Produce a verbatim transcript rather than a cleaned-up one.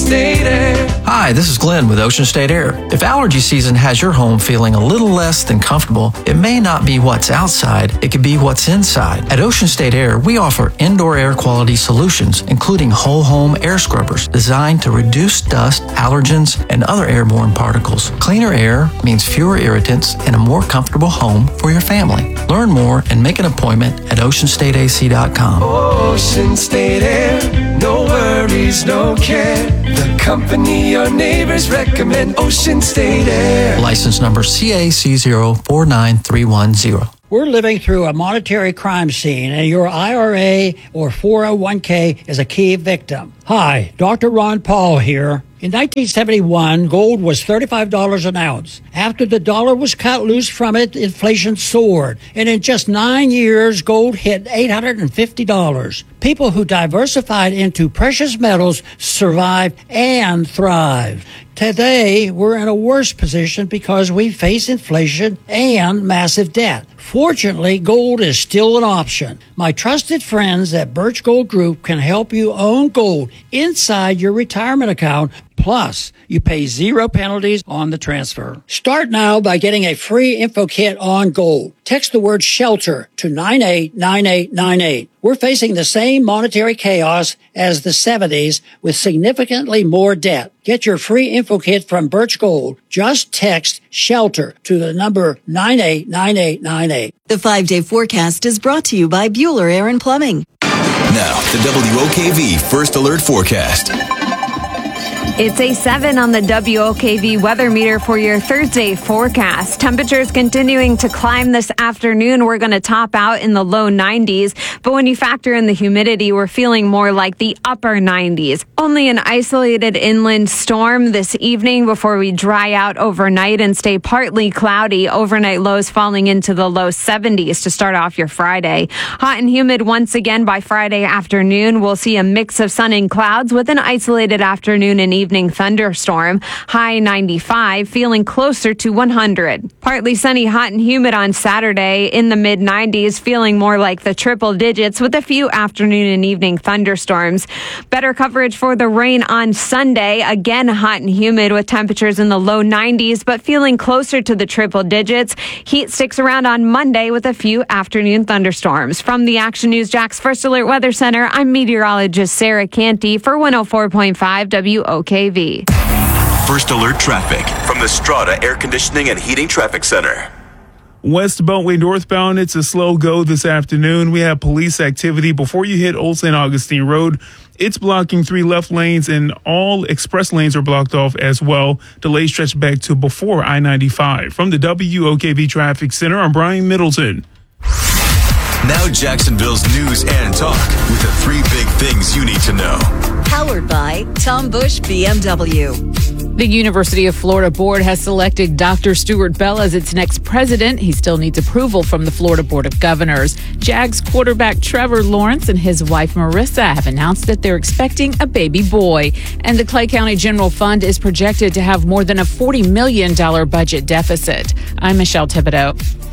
State Air. Hi, this is Glenn with Ocean State Air. If allergy season has your home feeling a little less than comfortable, it may not be what's outside, it could be what's inside. At Ocean State Air, we offer indoor air quality solutions, including whole home air scrubbers designed to reduce dust, allergens, and other airborne particles. Cleaner air means fewer irritants and a more comfortable home for your family. Learn more and make an appointment at ocean state a c dot com. Ocean State Air, no worries, no care. The company your neighbors recommend, Ocean State Air. License number C A C zero four nine three one zero. We're living through a monetary crime scene, and your I R A or four oh one k is a key victim. Hi, Doctor Ron Paul here. In nineteen seventy-one, gold was thirty-five dollars an ounce. After the dollar was cut loose from it, inflation soared. And in just nine years, gold hit eight hundred fifty dollars. People who diversified into precious metals survived and thrived. Today, we're in a worse position because we face inflation and massive debt. Fortunately, gold is still an option. My trusted friends at Birch Gold Group can help you own gold inside your retirement account. Plus, you pay zero penalties on the transfer. Start now by getting a free info kit on gold. Text the word SHELTER to nine eight nine eight nine eight. We're facing the same monetary chaos as the seventies with significantly more debt. Get your free info kit from Birch Gold. Just text SHELTER to the number nine eight nine eight nine eight. The five-day forecast is brought to you by Bueller Air and Plumbing. Now, the W O K V First Alert Forecast. It's a seven on the W O K V weather meter for your Thursday forecast. Temperatures continuing to climb this afternoon. We're going to top out in the low nineties. But when you factor in the humidity, we're feeling more like the upper nineties. Only an isolated inland storm this evening before we dry out overnight and stay partly cloudy. Overnight lows falling into the low seventies to start off your Friday. Hot and humid once again by Friday afternoon. We'll see a mix of sun and clouds with an isolated afternoon and evening thunderstorm. High ninety-five, feeling closer to one hundred. Partly sunny, hot and humid on Saturday in the mid nineties, feeling more like the triple digits with a few afternoon and evening thunderstorms. Better coverage for the rain on Sunday. Again, hot and humid with temperatures in the low nineties, but feeling closer to the triple digits. Heat sticks around on Monday with a few afternoon thunderstorms. From the Action News Jax First Alert Weather Center, I'm meteorologist Sarah Canty for one oh four point five W O K V. First Alert Traffic from the Strata Air Conditioning and Heating Traffic Center. West Beltway northbound, it's a slow go this afternoon. We have police activity before you hit Old Saint Augustine Road. It's blocking three left lanes, and all express lanes are blocked off as well. Delays stretch back to before I ninety-five. From the W O K V Traffic Center, I'm Brian Middleton. Now Jacksonville's news and talk with the three big things you need to know. Powered by Tom Bush B M W. The University of Florida Board has selected Doctor Stuart Bell as its next president. He still needs approval from the Florida Board of Governors. Jags quarterback Trevor Lawrence and his wife Marissa have announced that they're expecting a baby boy. And the Clay County General Fund is projected to have more than a forty million dollars budget deficit. I'm Michelle Thibodeau.